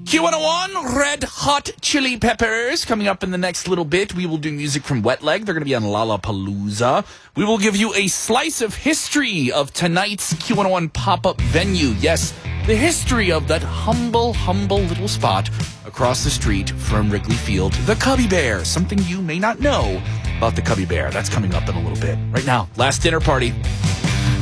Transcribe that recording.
Q101, Red Hot Chili Peppers. Coming up in the next little bit, we will do music from Wet Leg. They're going to be on Lollapalooza. We will give you a slice of history of tonight's Q101 pop-up venue. Yes, the history of that humble little spot across the street from Wrigley Field, the Cubby Bear. Something you may not know about the Cubby Bear. That's coming up in a little bit. Right now, Last Dinner Party.